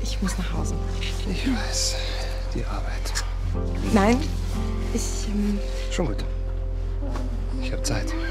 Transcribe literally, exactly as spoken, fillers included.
ich muss nach Hause. Ich weiß. Die Arbeit. Nein, ich... Ähm Schon gut. Ich habe Zeit.